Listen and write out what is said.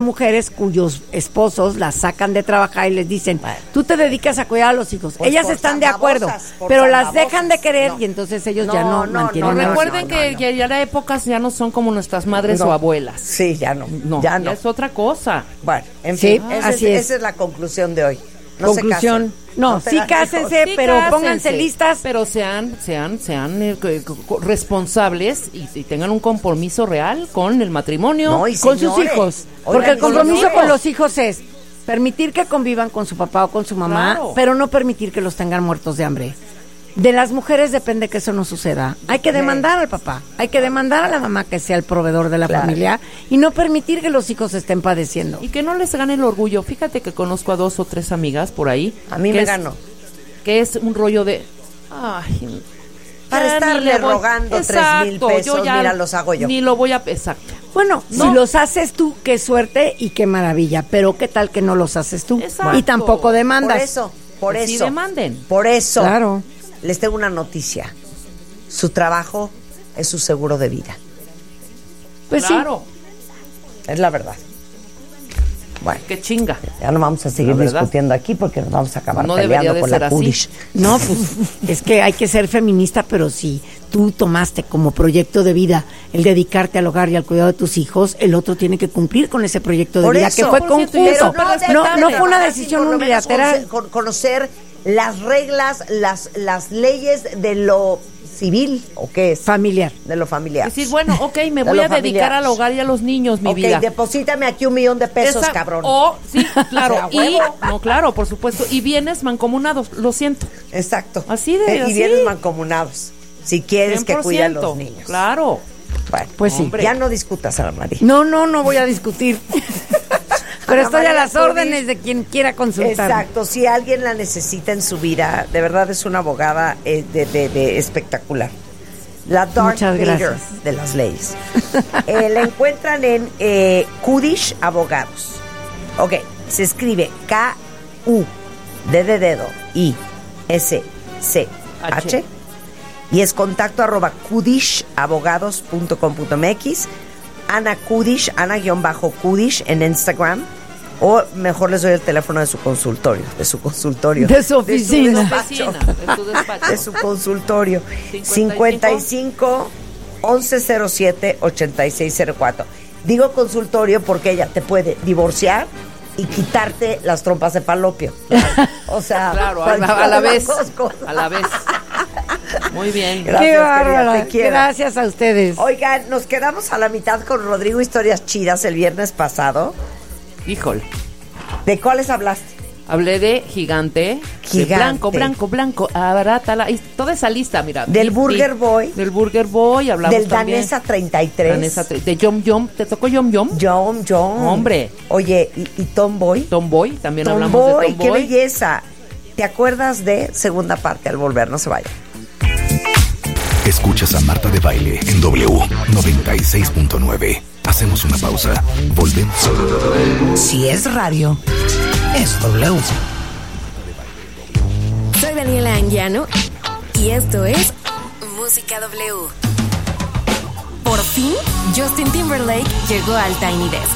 mujeres cuyos esposos las sacan de trabajar y les dicen, tú te dedicas a cuidar a los hijos. Pues ellas están de acuerdo, pero las dejan de querer y entonces ellos ya no mantienen. Recuerden que ya las épocas ya no son como nuestras madres o abuelas. Sí, ya no. Ya es otra cosa. Bueno, en fin, esa es la conclusión de hoy. Conclusión. No, sí cásense, pero pónganse listas. Pero sean responsables y tengan un compromiso real con el matrimonio, con sus hijos. Porque el compromiso con los hijos es permitir que convivan con su papá o con su mamá, pero no permitir que los tengan muertos de hambre. De las mujeres depende que eso no suceda. Hay que demandar al papá, hay que demandar a la mamá que sea el proveedor de la familia y no permitir que los hijos estén padeciendo. Y que no les gane el orgullo. Fíjate que conozco a 2 o 3 amigas por ahí. A mí me ganó. Que es un rollo de... Ay, para estarle rogando 3,000 pesos, mira, los hago yo. Ni lo voy a... Exacto. Bueno, si los haces tú, qué suerte y qué maravilla. Pero qué tal que no los haces tú. Exacto. Y tampoco demandas. Por eso. Sí demanden. Por eso. Claro. Les tengo una noticia. Su trabajo es su seguro de vida. Pues claro. Sí. Es la verdad. Bueno, qué chinga. Ya no vamos a seguir discutiendo aquí porque nos vamos a acabar peleando con la Kudish. No, pues es que hay que ser feminista, pero si tú tomaste como proyecto de vida el dedicarte al hogar y al cuidado de tus hijos, el otro tiene que cumplir con ese proyecto de vida que fue conjunto. No fue una decisión unilateral. Conocer las reglas, las leyes de lo civil, ¿o qué es? Familiar. De lo familiar. Decir, bueno, ok, me voy a dedicar al hogar y a los niños, mi vida. Ok, deposítame aquí $1,000,000, cabrón. Sí, claro. Claro, por supuesto. Y bienes mancomunados, lo siento. Exacto. Así de y bienes mancomunados. Si quieres 100%, que cuide a los niños. Claro. Bueno, pues sí. Ya no discutas, Ana María. No voy a discutir. Pero estoy a las órdenes de quien quiera consultar. Exacto, si alguien la necesita en su vida, de verdad es una abogada de espectacular. La Darth Vader de las leyes. La encuentran en Kudish Abogados. Ok, se escribe K-U-D de dedo I-S-C-H y es contacto@kudishabogados.com.mx. Ana Kudish, Ana-Kudish en Instagram. O mejor les doy el teléfono de su consultorio. De su oficina. De su consultorio. 55 1107 8604. Digo consultorio porque ella te puede divorciar y quitarte las trompas de falopio. O sea, claro, a la vez. A la vez. Muy bien. Gracias, qué bárbara. Gracias a ustedes. Oigan, nos quedamos a la mitad con Rodrigo Historias Chidas el viernes pasado. Híjole. ¿De cuáles hablaste? Hablé de Gigante. De blanco. Abarátala. Y toda esa lista, mira. Del Burger Boy. Del Burger Boy, hablamos del también. Danesa 33. De Yom Yom. ¿Te tocó Yom Yom? Yom Yom. Hombre. Oye, ¿y Tomboy? Tomboy, también hablamos de Tomboy. ¡Qué belleza! ¿Te acuerdas de segunda parte al volver? No se vaya. Escuchas a Marta de Baile en W 96.9. Hacemos una pausa. Volvemos. Si es radio, es W. Soy Daniela Anguiano y esto es Música W. Por fin, Justin Timberlake llegó al Tiny Desk.